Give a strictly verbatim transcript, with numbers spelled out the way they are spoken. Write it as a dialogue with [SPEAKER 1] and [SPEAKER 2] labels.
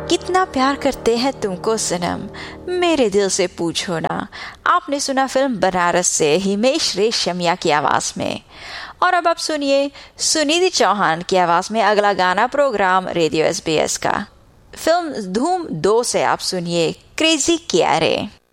[SPEAKER 1] कितना प्यार करते हैं तुमको सनम, मेरे दिल से पूछो ना। आपने सुना फिल्म बनारस से हिमेश रेशमिया की आवाज में। और अब आप सुनिए सुनिधि चौहान की आवाज में अगला गाना programme radio S B S का। फिल्म धूम दो से आप सुनिए क्रेजी किया रे।